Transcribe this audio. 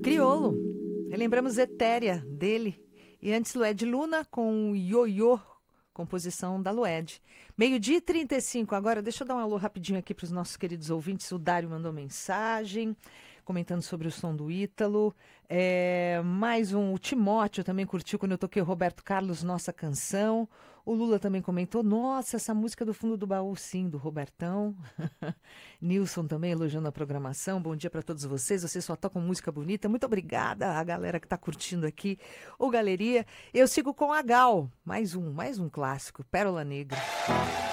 Criolo. Relembramos Etérea, dele. E antes Lued Luna com Ioiô, composição da Lued. 12h35. Agora, deixa eu dar um alô rapidinho aqui para os nossos queridos ouvintes. O Dário mandou mensagem, comentando sobre o som do Ítalo. Mais um, o Timóteo também curtiu quando eu toquei o Roberto Carlos, Nossa Canção. O Lula também comentou, nossa, essa música do fundo do baú, sim, do Robertão. Nilson também elogiando a programação. Bom dia para todos vocês. Vocês só tocam música bonita. Muito obrigada a galera que está curtindo aqui o Galeria. Eu sigo com a Gal. Mais um clássico, Pérola Negra.